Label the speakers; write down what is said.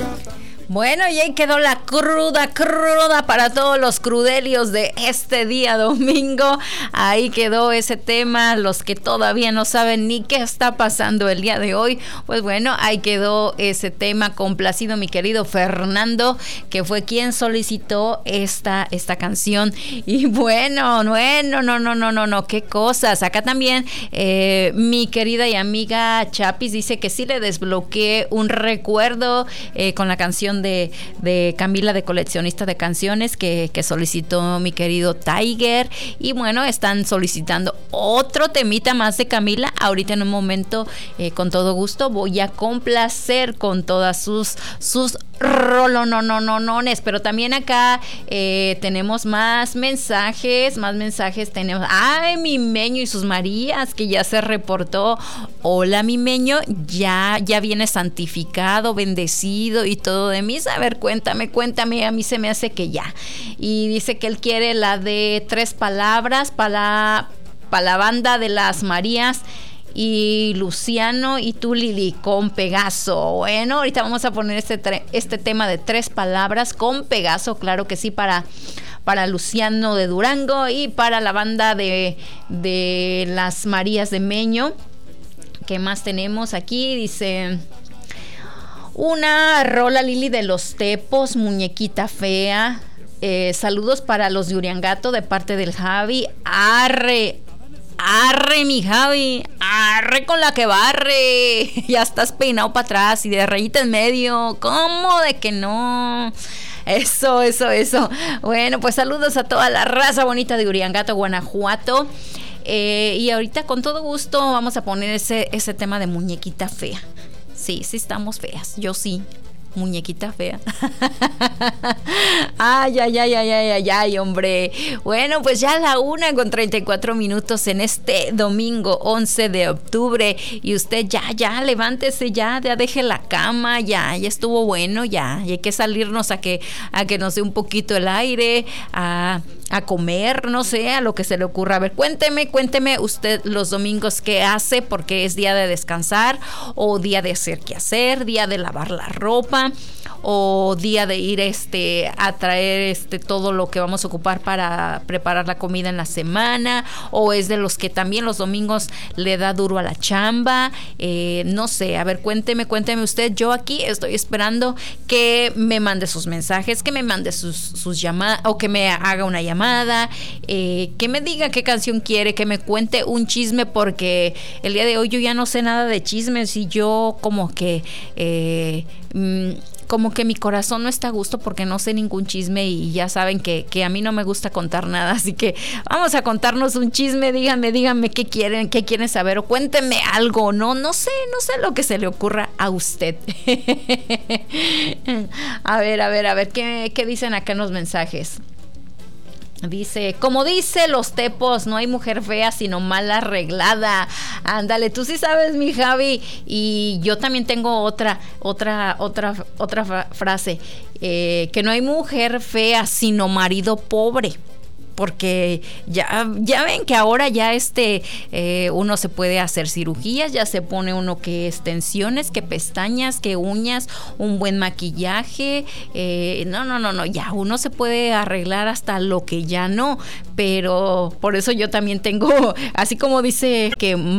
Speaker 1: Bueno, y ahí quedó la cruda para todos los crudelios de este día domingo. Ahí quedó ese tema, los que todavía no saben ni qué está pasando el día de hoy. Pues bueno, ahí quedó ese tema, complacido mi querido Fernando, que fue quien solicitó esta canción. Y bueno, no, qué cosas. Acá también mi querida y amiga Chapis dice que sí le desbloqueé un recuerdo con la canción de Camila, de Coleccionista de Canciones, que solicitó mi querido Tiger. Y bueno, están solicitando otro temita más de Camila. Ahorita en un momento, con todo gusto, voy a complacer con todas sus rolonononones. Pero también acá tenemos más mensajes. Tenemos, mi Meño y sus Marías, que ya se reportó. Hola, mi Meño, ya viene santificado, bendecido y todo de mí. A ver, cuéntame, a mí se me hace que ya. Y dice que él quiere la de 3 palabras para la banda de las Marías y Luciano y tú, Lili, con Pegaso. Bueno, ahorita vamos a poner este tema de 3 palabras con Pegaso, claro que sí, para Luciano de Durango y para la banda de las Marías de Meño. ¿Qué más tenemos aquí? Dice: una rola, Lili, de los Tepos, Muñequita Fea. Saludos para los de Uriangato de parte del Javi. Arre, mi Javi, arre con la que barre. Ya estás peinado para atrás y de rayita en medio. ¿Cómo de que no? Eso. Bueno, pues saludos a toda la raza bonita de Uriangato, Guanajuato. Y ahorita con todo gusto vamos a poner ese tema de Muñequita Fea. Sí, estamos feas. Yo sí. Muñequita fea. Ay, hombre. Bueno, pues ya a la 1:34 en este domingo 11 de octubre. Y usted ya, levántese, ya deje la cama, ya estuvo bueno, ya. Y hay que salirnos a que nos dé un poquito el aire, a comer, no sé, a lo que se le ocurra. A ver, cuénteme usted los domingos qué hace, porque es día de descansar, o día de hacer qué hacer, día de lavar la ropa, o día de ir a traer todo lo que vamos a ocupar para preparar la comida en la semana, o es de los que también los domingos le da duro a la chamba. No sé, a ver, cuénteme usted. Yo aquí estoy esperando que me mande sus mensajes, que me mande sus llamadas, o que me haga una llamada, que me diga qué canción quiere, que me cuente un chisme, porque el día de hoy yo ya no sé nada de chismes y yo como que mi corazón no está a gusto porque no sé ningún chisme, y ya saben que a mí no me gusta contar nada, así que vamos a contarnos un chisme. Díganme qué quieren saber, o cuéntenme algo, no sé lo que se le ocurra a usted. A ver, ¿qué dicen acá en los mensajes? Dice, como dice los Tepos, no hay mujer fea sino mal arreglada. Ándale, tú sí sabes, mi Javi. Y yo también tengo otra frase, que no hay mujer fea sino marido pobre. Porque ya ven que ahora ya uno se puede hacer cirugías, ya se pone uno que extensiones, que pestañas, que uñas, un buen maquillaje. No, ya uno se puede arreglar hasta lo que ya no. Pero por eso yo también tengo, así como dice que